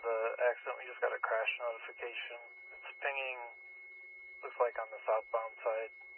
the accident. We just got a crash notification. It's pinging, looks like on the southbound side.